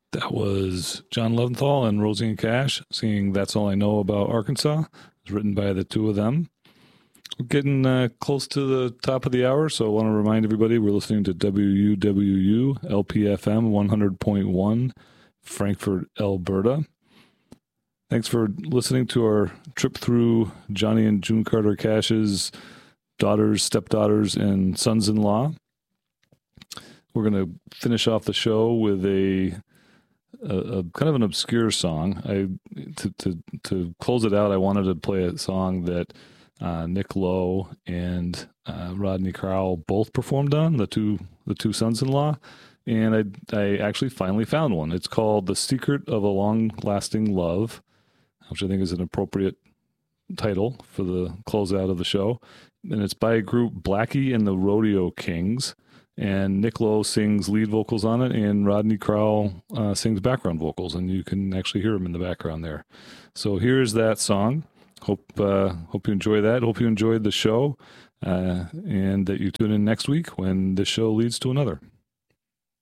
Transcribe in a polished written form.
That was John Leventhal and Rosie and Cash singing That's All I Know About Arkansas. It was written by the two of them. We're getting close to the top of the hour, so I want to remind everybody we're listening to WUWU LPFM 100.1, Frankfurt, Alberta. Thanks for listening to our trip through Johnny and June Carter Cash's daughters, stepdaughters, and sons-in-law. We're going to finish off the show with a kind of an obscure song. To close it out, I wanted to play a song that Nick Lowe and Rodney Crowell both performed on, the two sons-in-law, and I actually finally found one. It's called "The Secret of a Long-Lasting Love," which I think is an appropriate title for the closeout of the show, and it's by a group Blackie and the Rodeo Kings. And Nick Lowe sings lead vocals on it, and Rodney Crowell sings background vocals, and you can actually hear him in the background there. So here's that song. Hope you enjoy that. Hope you enjoyed the show, and that you tune in next week when this show leads to another.